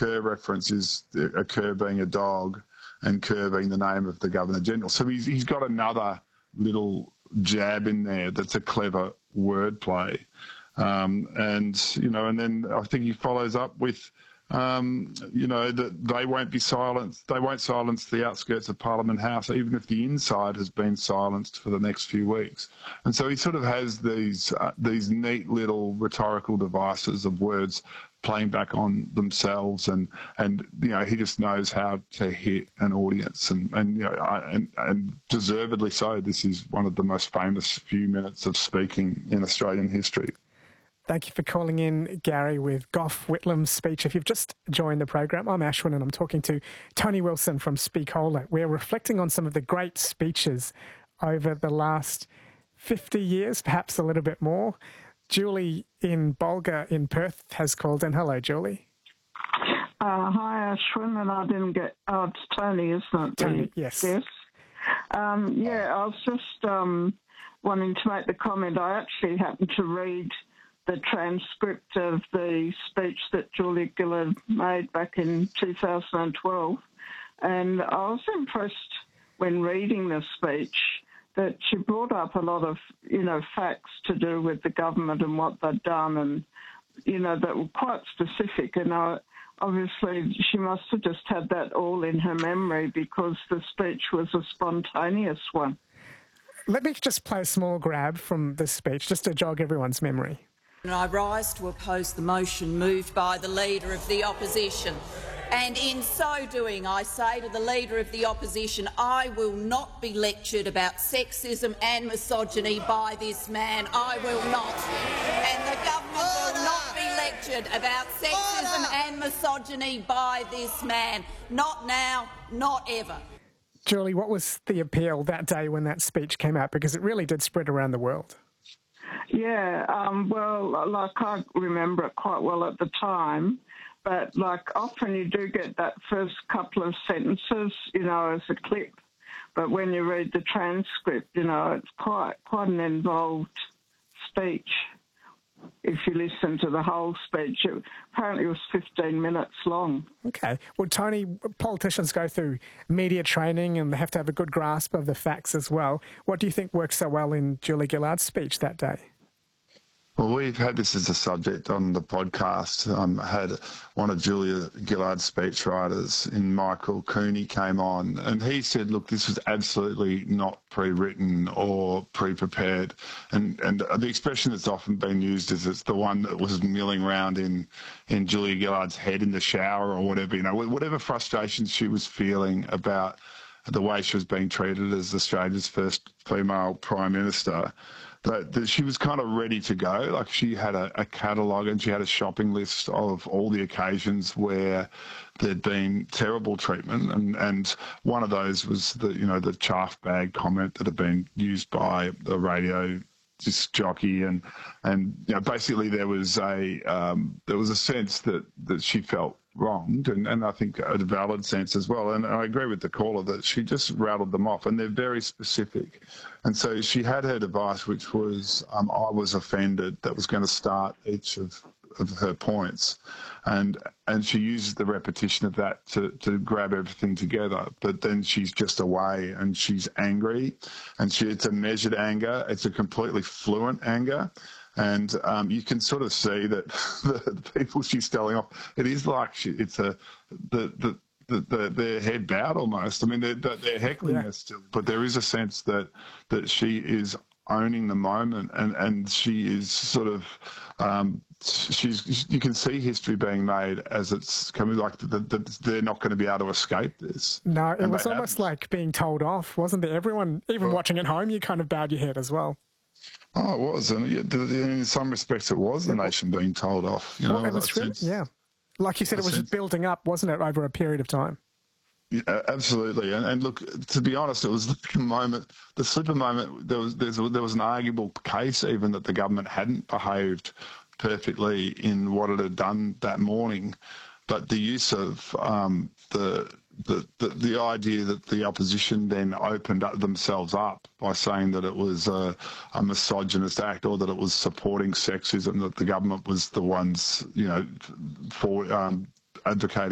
Kerr reference is a Kerr being a dog and Kerr being the name of the Governor-General. So he's got another little jab in there that's a clever wordplay. And then I think he follows up with, that they won't be silenced. They won't silence the outskirts of Parliament House, even if the inside has been silenced for the next few weeks. And so he sort of has these neat little rhetorical devices of words playing back on themselves, and he just knows how to hit an audience, and deservedly so. This is one of the most famous few minutes of speaking in Australian history. Thank you for calling in, Gary, with Gough Whitlam's speech. If you've just joined the program, I'm Ashwin and I'm talking to Tony Wilson from Speakola. We're reflecting on some of the great speeches over the last 50 years, perhaps a little bit more. Julie in Bulga in Perth has called in. Hello, Julie. Hi, Ashwin, and I didn't get... Oh, it's Tony, isn't it? Tony, yes. Yes. I was just wanting to make the comment. I actually happened to read the transcript of the speech that Julia Gillard made back in 2012, and I was impressed when reading the speech that she brought up a lot of, facts to do with the government and what they'd done, and, that were quite specific. And obviously she must have just had that all in her memory because the speech was a spontaneous one. Let me just play a small grab from the speech, just to jog everyone's memory. I rise to oppose the motion moved by the Leader of the Opposition. And in so doing, I say to the Leader of the Opposition, I will not be lectured about sexism and misogyny by this man. I will not. And the government will not be lectured about sexism and misogyny by this man. Not now, not ever. Julie, what was the appeal that day when that speech came out? Because it really did spread around the world. Yeah, I remember it quite well at the time, but often you do get that first couple of sentences, as a clip. But when you read the transcript, it's quite an involved speech. If you listen to the whole speech, apparently it was 15 minutes long. Okay. Well, Tony, politicians go through media training and they have to have a good grasp of the facts as well. What do you think worked so well in Julia Gillard's speech that day? Well, we've had this as a subject on the podcast. I had one of Julia Gillard's speechwriters, Michael Cooney, came on, and he said, look, this was absolutely not pre-written or pre-prepared. And the expression that's often been used is it's the one that was milling around in Julia Gillard's head in the shower or whatever, whatever frustrations she was feeling about the way she was being treated as Australia's first female Prime Minister. That she was kind of ready to go. Like, she had a catalogue and she had a shopping list of all the occasions where there'd been terrible treatment, and one of those was the chaff bag comment that had been used by the radio disc jockey, and basically there was a sense that she felt wronged, and I think a valid sense as well. And I agree with the caller that she just rattled them off, and they're very specific. And so she had her device, which was I was offended, that was going to start each of her points, and she uses the repetition of that to grab everything together. But then she's just away and she's angry, and it's a measured anger. It's a completely fluent anger. And you can sort of see that the people she's telling off, it is like their head bowed almost. I mean, they're heckling her still, but there is a sense that she is owning the moment, and she is sort of you can see history being made as it's coming. Like they're not going to be able to escape this. No, it was almost like being told off, wasn't it? Everyone, even watching at home, you kind of bowed your head as well. Oh, it was. And in some respects, it was the nation being told off. It was true. Yeah. Like you said, it was building up, wasn't it, over a period of time? Yeah, absolutely. And look, to be honest, it was like a moment, the slipper moment, there was an arguable case even that the government hadn't behaved perfectly in what it had done that morning. But the use of the idea that the opposition then opened themselves up by saying that it was a misogynist act, or that it was supporting sexism, that the government was the ones, for advocating